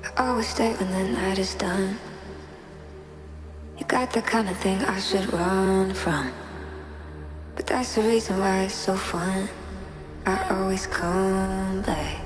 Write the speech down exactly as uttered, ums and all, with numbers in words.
I always stay when the night is done. You got the kind of thing I should run from, but that's the reason why it's so fun. I always come back.